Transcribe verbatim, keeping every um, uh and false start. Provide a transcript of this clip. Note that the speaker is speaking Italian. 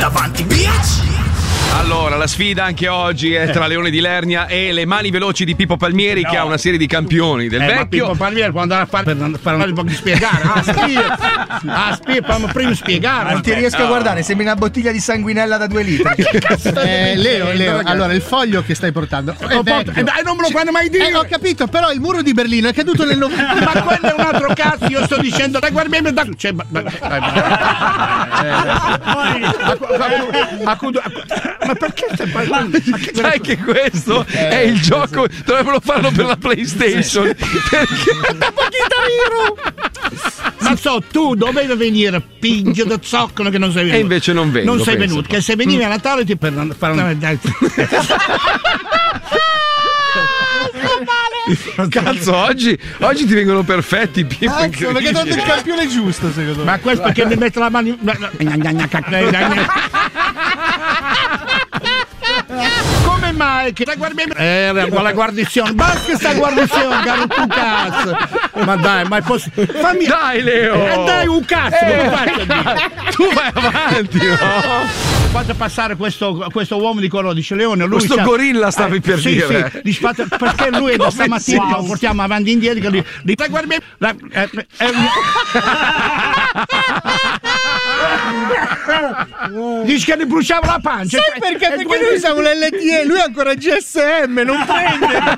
avanti, dieci. Allora, la sfida anche oggi è tra Leone di Lernia e le mani veloci di Pippo Palmieri, no. che ha una serie di campioni del eh, vecchio. Ma Pippo Palmieri quando andava a fare per fare un po' di spiegare, ah, spia, ah, spia, prima spiegare. Non ti riesco no. a guardare, sembri una bottiglia di sanguinella da due litri. Ma che cazzo eh, Leo, Leo, ragazzi. Allora il foglio che stai portando è oh, eh, dai, non me lo fanno mai dire. Eh, ho capito, però il muro di Berlino è caduto nel novembre. Ma quello è un altro cazzo, io sto dicendo, dai, guardiamo da cioè, ma, ma, ma perché stai parlando? Sai che questo eh, è il gioco, dovrebbero farlo per la PlayStation. Perché ma so, tu dovevi venire, pingio da zoccolo che non sei venuto. E invece non vengo. Non sei penso. venuto, che se venivi a Natale ti per fare una. Cazzo, oggi, oggi ti vengono perfetti, Pippo. Cazzo, perché hai dato il campione giusto, secondo me. Ma questo perché mi mette la mano. Come mai che la guardiamo? Eh, la guarnizione, basta sta guarnizione, caro tu cazzo. Ma dai, ma è possibile. Fammi... Dai, Leo! Eh, dai, un cazzo, eh, faccio, tu vai avanti, no? Fate passare questo, questo uomo di colore, dice Leone. Lui questo c'ha... gorilla stavi eh, per sì, dire. Sì, fate... perché lui è da stamattina che lo portiamo avanti e indietro. Che lui... Li... La guardiamo. La... Eh, eh... Dici che ne bruciava la pancia. Sai perché? Perché noi siamo l'L T E, lui è ancora G S M, non prende.